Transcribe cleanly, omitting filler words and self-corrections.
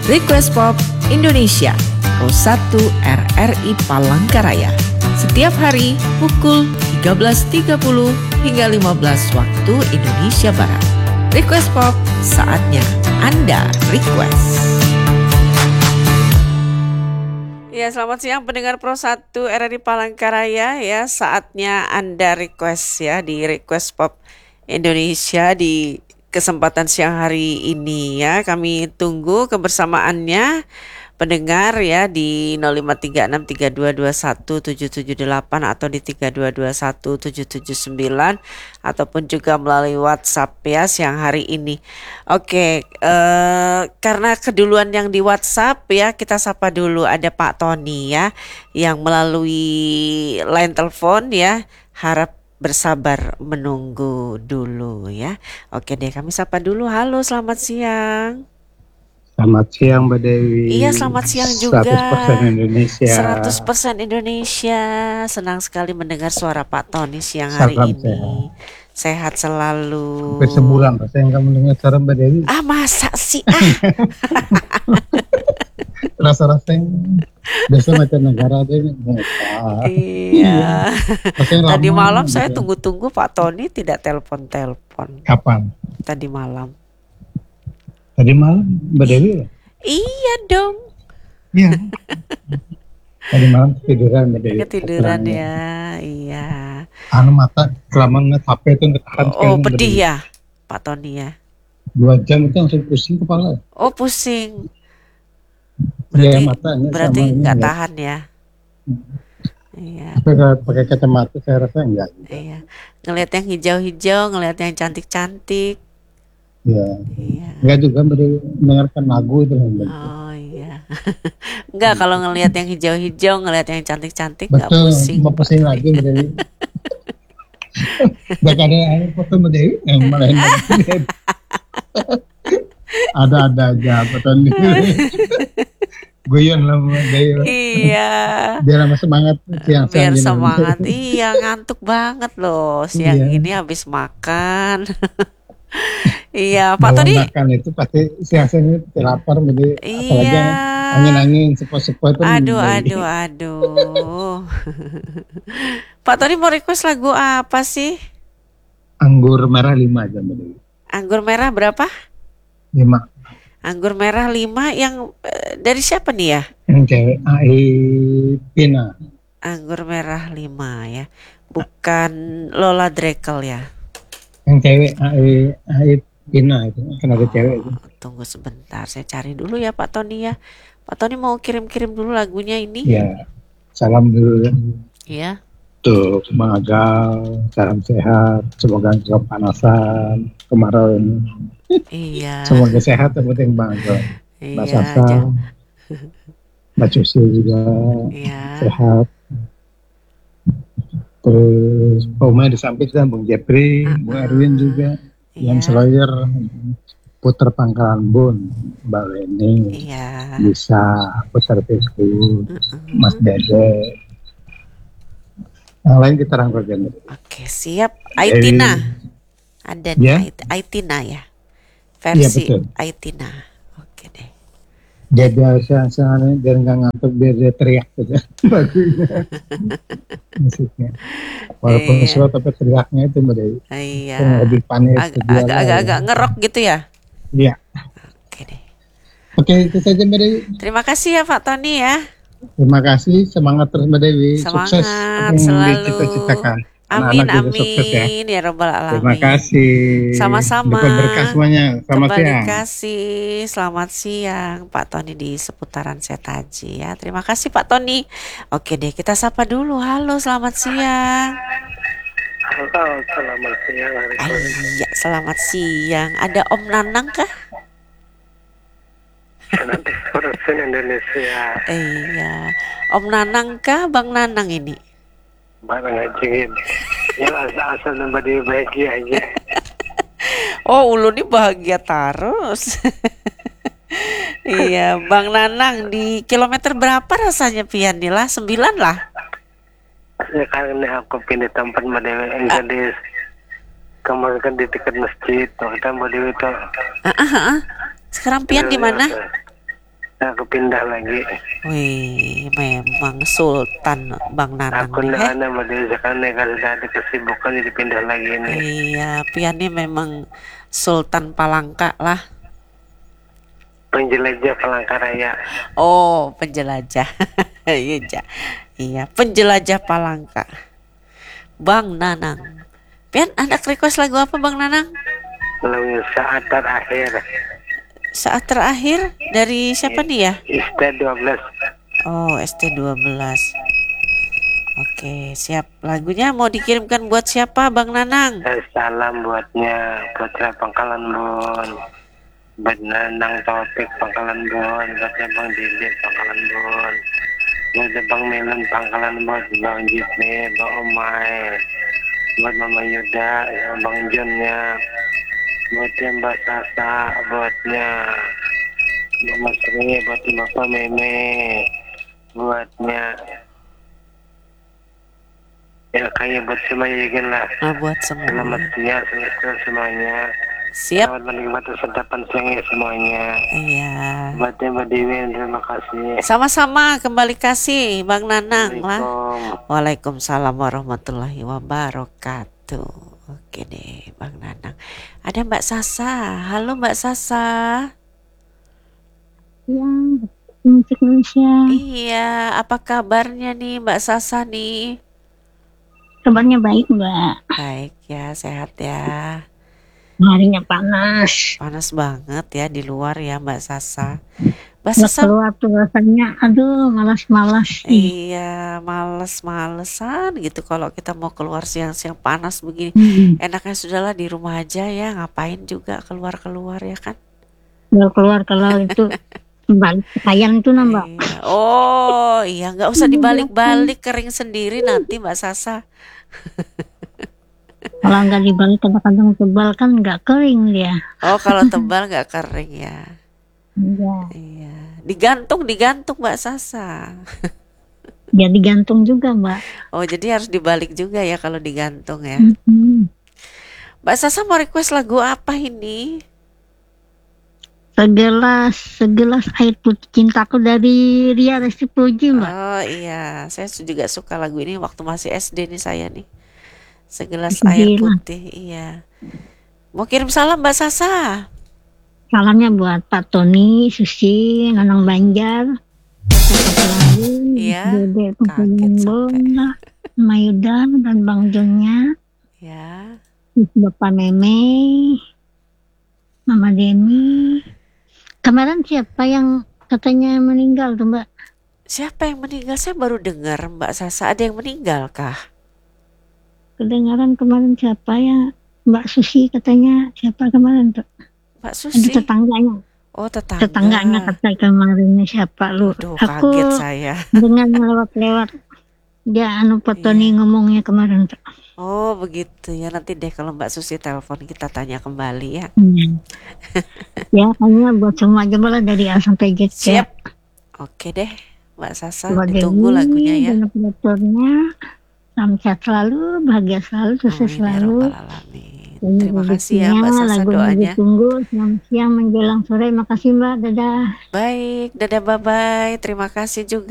Request Pop Indonesia, Pos 1 RRI Palangkaraya. Setiap hari pukul 13.30 hingga 15 waktu Indonesia Barat. Request Pop, saatnya Anda request. Ya, selamat siang pendengar Pro 1 RRI Palangkaraya ya. Saatnya Anda request ya di Request Pop Indonesia di kesempatan siang hari ini ya. Kami tunggu kebersamaannya pendengar ya di 053632217778 atau di 32217779 ataupun juga melalui WhatsApp ya siang hari ini. Oke, karena keduluan yang di WhatsApp ya, kita sapa dulu ada Pak Tony ya yang melalui line telepon ya. Harap bersabar menunggu dulu ya. Oke deh, kami sapa dulu. Halo, selamat siang. Selamat siang Mbak Dewi. Iya, selamat siang juga. 100% Indonesia. 100% Indonesia. Senang sekali mendengar suara Pak Tony siang hari Salam ini. Sehat selalu. Sampai sebulan saya nggak mendengar suara Mbak Dewi. Ah, masa sih? Rasa-rasanya biasa macam negara deh. Iya. Tadi malam saya tunggu-tunggu Pak Tony tidak telepon-telepon. Kapan? Tadi malam. Tadi malam Mbak Dewi ya? Iya dong. Iya. Tadi malam ketiduran Mbak Dewi. Ketiduran ya, iya. Mata kelamaan ngeliat HP itu ngetahan sekali. Oh, pedih ya Pak Tony ya? 2 jam itu langsung pusing kepala. Oh, pusing. Iya, berarti nggak tahan ya? Iya. Tapi kalau pakai kacamata saya rasa enggak. Iya. Ngelihat yang hijau-hijau, ngelihat yang cantik-cantik. Iya. Iya. Enggak juga mendengarkan lagu itu. Oh iya. Enggak, kalau ngelihat yang hijau-hijau, ngelihat yang cantik-cantik enggak pusing. Betul, mau pusing lagi Mbak Dewi. Enggak ada foto Mbak Dewi yang malah ada aja foto ini. Guyon lah Mbak Dewi. Iya. Biar sama semangat siang. Biar semangat. Iya, ngantuk banget loh siang ini habis makan. Iya, Pak Tony. Makan itu pasti siang-siang itu lapar jadi apalagi angin-angin sepo-sepo itu. Aduh. Pak Tony mau request lagu apa sih? Anggur merah 5 aja Mbak Dewi. Anggur merah berapa? 5. Anggur merah 5 yang dari siapa nih ya? Yang cewek Pina. Anggur merah 5 ya. Bukan Lola Drekel ya. Yang cewek Pina itu, kan ada cewek itu. Tunggu sebentar, saya cari dulu ya Pak Tony ya. Pak Tony mau kirim-kirim dulu lagunya ini. Ya, salam dulu. Iya. Tuh, Bang Agal, salam sehat. Semoga nggak kepanasan kemarau ini. Iya. Semoga sehat, yang penting Bang Agal. Mbak Sasa, Mbak Cusi juga sehat. Terus Pak Umay di samping dan Bung Jepri, Bung Erwin juga. Yang Seloyer, Puter Pangkalan Bun, Mbak Leni, Bisa, Puter Fisku, Mas Dede. Yang lain kita rangkul. Oke, siap. Aitina. Ada nih Aitina ya. Versi Aitina. Oke deh. Dia biasa biar nggak ngantuk, biar dia teriak gitu. Lagunya. Musiknya. Walaupun slow tapi teriaknya itu Mbak Dewi. Iya. Lebih panis. Agak ngerok gitu ya? Iya. Oke deh. Oke, itu saja Mbak Dewi. Terima kasih ya Pak Tony ya. Terima kasih, semangat terus Mbak Dewi. Semangat, sukses selalu. Cita-citakan. Amin, amin ya Rabbal Alamin. Terima kasih. Sama-sama. Dapat berkah semuanya. Selamat siang. Dikasih. Selamat siang Pak Tony di seputaran Setaji ya. Terima kasih Pak Tony. Oke deh, kita sapa dulu. Halo, selamat siang. Halo, selamat siang. Iya, selamat siang. Ada Om Nanang kah? Nanti Persen Indonesia. Iya. Om Nanang kah, Bang Nanang ini? Bang ngajengin. Ya asal Mbak Dewi bahagia aja. Oh, Ulu nih bahagia terus. Iya, Bang Nanang di kilometer berapa rasanya pian nih lah? 9 lah. Sekarang ini aku pindah tempat Mbak Dewi yang di kemarin kan di dekat masjid. Waktu Mbak Dewi itu. Sekarang pian di mana? Aku pindah lagi. Wih, memang Sultan Bang Nanang Aku nih. nggak ada sekarang kalau sudah ada kesibukan jadi pindah lagi nih. Iya, Pian ini memang Sultan Palangka lah. Penjelajah Palangkaraya. Oh, penjelajah. Iya, iya, penjelajah Palangka. Bang Nanang. Pian, anak request lagu apa Bang Nanang? Lalu saat terakhir. Saat terakhir dari siapa nih ya? ST12. Oh, ST12. Oke, siap. Lagunya mau dikirimkan buat siapa Bang Nanang? Salam buatnya Putra Pangkalan Bun, buat Nanang Taufik Pangkalan Bun, buatnya Bang Didit Pangkalan Bun, buatnya Bang Milan Pangkalan Bun, Bang Jipni, Bang Omai, buat Mama Yuda, Bang Jonnya, buatnya Mbak Sasa, buatnya Mama Sri, buatnya Bapak Meme, buatnya ya kayak buat semuanya juga lah. Buat semua. Selamat siang semuanya. Siap. Selamat menikmati santapan siangnya semuanya. Iya. Buat Mbak Dewi, terima kasih. Sama-sama, kembali kasih Bang Nanang lah. Waalaikumsalam. Waalaikumsalam warahmatullahi wabarakatuh. Oke deh Bang Nanang. Ada Mbak Sasa. Halo Mbak Sasa. Ya, Indonesia. Iya, apa kabarnya nih Mbak Sasa nih? Kabarnya baik, Mbak. Baik ya, sehat ya. Harinya panas. Panas banget ya di luar ya Mbak Sasa. Mbak Nggak Sasa. keluar tuh rasanya, aduh malas-malas. Iya, males-malesan gitu kalau kita mau keluar siang-siang panas begini. Enaknya sudahlah di rumah aja ya, ngapain juga keluar-keluar ya kan? Keluar kalau itu balik pakaian itu nambah. Iya. Oh iya, nggak usah dibalik-balik, kering sendiri nanti Mbak Sasa. Kalau nggak dibalik kadang-kadang tebal kan nggak kering dia. Oh kalau tebal nggak kering ya. Iya. Iya, digantung Mbak Sasa. Ya digantung juga, Mbak. Oh jadi harus dibalik juga ya kalau digantung ya. Mbak Sasa mau request lagu apa ini? Segelas air putih cintaku dari Ria Resti Puji, Mbak. Oh iya, saya juga suka lagu ini waktu masih SD nih saya nih. Segelas air putih, iya. Mau kirim salam Mbak Sasa? Salamnya buat Pak Tony, Susi, Nanang Banjar, iya, Dede kaget sampai. Mayuda dan Bang Jonnya, ya, Bapak Meme, Mama Demi. Kemarin siapa yang katanya meninggal tuh, Mbak? Siapa yang meninggal? Saya baru dengar Mbak Sasa ada yang meninggal kah? Kedengaran kemarin siapa ya? Mbak Susi katanya siapa kemarin tuh? Mbak Susi. Ada tetangganya. Oh tetangga. Tetangganya kata kemarinnya siapa lu? Aduh, aku kaget saya. Dengan lewat-lewat dia Pak Tony ngomongnya kemarin tuh. Oh begitu ya, nanti deh kalau Mbak Susi telepon kita tanya kembali ya. Ya kayaknya buat semua aja malah dari A sampai Z. Siap. Oke deh Mbak Sasa, buat ditunggu lagunya ya. Dan operatornya salam sehat selalu, bahagia selalu, sukses selalu. Terima kasih ya Mbak Sasa doanya. Ditunggu siang menjelang sore. Makasih Mbak, dadah. Baik, dadah bye-bye. Terima kasih juga.